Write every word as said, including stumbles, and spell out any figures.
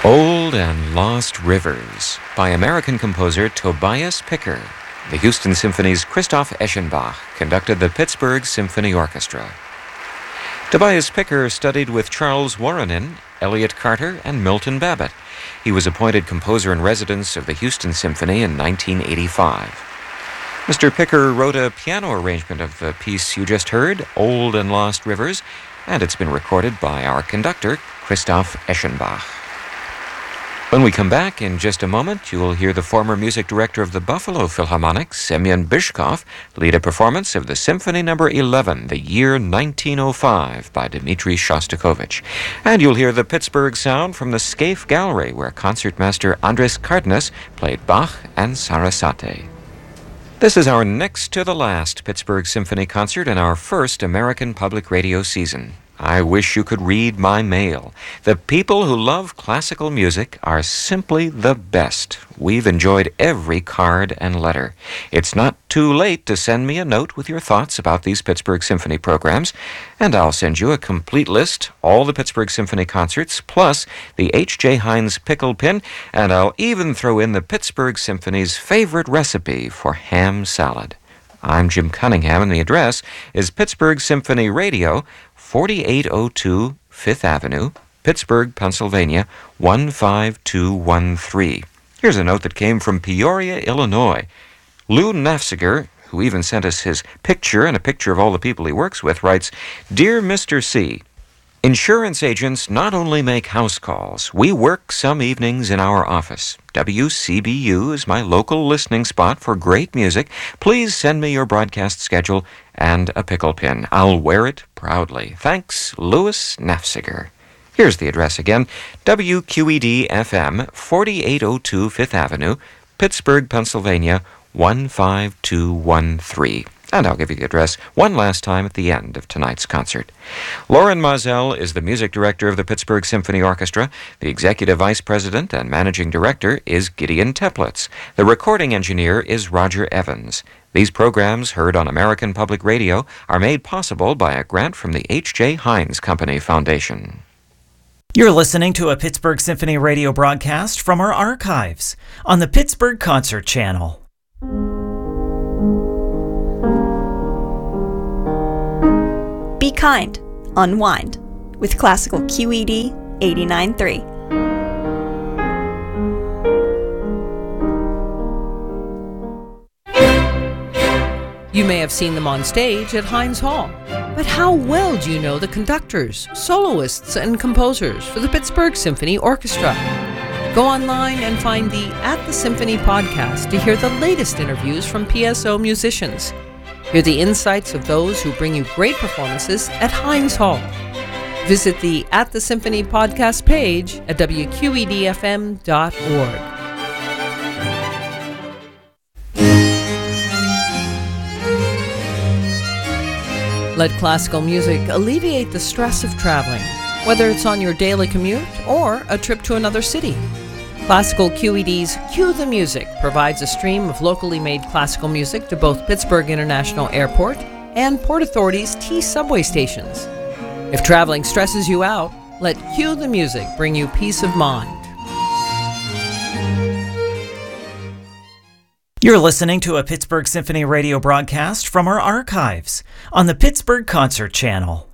Old and Lost Rivers by American composer Tobias Picker. The Houston Symphony's Christoph Eschenbach conducted the Pittsburgh Symphony Orchestra. Tobias Picker studied with Charles Woronin, Elliott Carter, and Milton Babbitt. He was appointed composer-in-residence of the Houston Symphony in nineteen eighty-five. Mister Picker wrote a piano arrangement of the piece you just heard, Old and Lost Rivers, and it's been recorded by our conductor, Christoph Eschenbach. When we come back in just a moment, you will hear the former music director of the Buffalo Philharmonic, Semyon Bychkov, lead a performance of the Symphony Number eleven, the year nineteen oh five, by Dmitri Shostakovich. And you'll hear the Pittsburgh sound from the Scaife Gallery, where concertmaster Andres Cardenas played Bach and Sarasate. This is our next to the last Pittsburgh Symphony concert in our first American Public Radio season. I wish you could read my mail. The people who love classical music are simply the best. We've enjoyed every card and letter. It's not too late to send me a note with your thoughts about these Pittsburgh Symphony programs, and I'll send you a complete list, all the Pittsburgh Symphony concerts, plus the H J. Heinz pickle pin, and I'll even throw in the Pittsburgh Symphony's favorite recipe for ham salad. I'm Jim Cunningham, and the address is Pittsburgh Symphony Radio, forty-eight oh two Fifth Avenue, Pittsburgh, Pennsylvania, one five two one three. Here's a note that came from Peoria, Illinois. Lou Nafziger, who even sent us his picture and a picture of all the people he works with, writes, "Dear Mister C, insurance agents not only make house calls, we work some evenings in our office. W C B U is my local listening spot for great music. Please send me your broadcast schedule and a pickle pin. I'll wear it proudly. Thanks, Louis Nafziger." Here's the address again, W Q E D F M, forty-eight oh two Fifth Avenue, Pittsburgh, Pennsylvania, one five two one three. And I'll give you the address one last time at the end of tonight's concert. Loren Mazel is the music director of the Pittsburgh Symphony Orchestra. The executive vice president and managing director is Gideon Teplitz. The recording engineer is Roger Evans. These programs, heard on American Public Radio, are made possible by a grant from the H J. Heinz Company Foundation. You're listening to a Pittsburgh Symphony Radio broadcast from our archives on the Pittsburgh Concert Channel. Be kind, unwind with Classical Q E D eighty-nine point three. You may have seen them on stage at Heinz Hall, but how well do you know the conductors, soloists, and composers for the Pittsburgh Symphony Orchestra? Go online and find the At the Symphony podcast to hear the latest interviews from P S O musicians. Hear the insights of those who bring you great performances at Heinz Hall. Visit the At the Symphony podcast page at W Q E D F M dot org. Let classical music alleviate the stress of traveling, whether it's on your daily commute or a trip to another city. Classical Q E D's Cue the Music provides a stream of locally made classical music to both Pittsburgh International Airport and Port Authority's T subway stations. If traveling stresses you out, let Cue the Music bring you peace of mind. You're listening to a Pittsburgh Symphony Radio broadcast from our archives on the Pittsburgh Concert Channel.